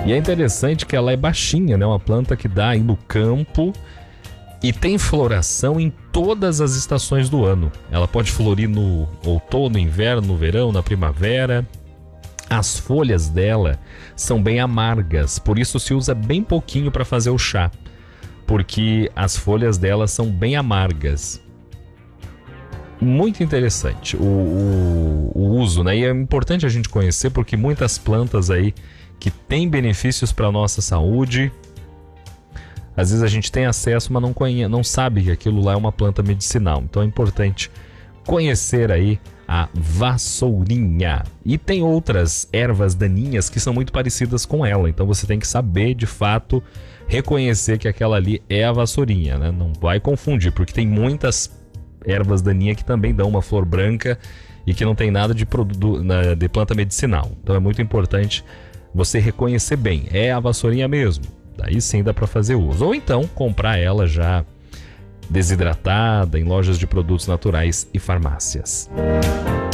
E é interessante que ela é baixinha, né? Uma planta que dá aí no campo e tem floração em todas as estações do ano. Ela pode florir no outono, inverno, no verão, na primavera. As folhas dela são bem amargas, por isso se usa bem pouquinho para fazer o chá, porque as folhas dela são bem amargas. Muito interessante o uso, né? E é importante a gente conhecer porque muitas plantas aí que têm benefícios para a nossa saúde, às vezes a gente tem acesso, mas não sabe que aquilo lá é uma planta medicinal. Então é importante conhecer aí a vassourinha. E tem outras ervas daninhas que são muito parecidas com ela. Então você tem que saber, de fato, reconhecer que aquela ali é a vassourinha, né? Não vai confundir, porque tem muitas ervas daninhas que também dão uma flor branca e que não tem nada de planta medicinal. Então é muito importante você reconhecer bem. É a vassourinha mesmo. Daí sim dá para fazer uso. Ou então comprar ela já desidratada em lojas de produtos naturais e farmácias.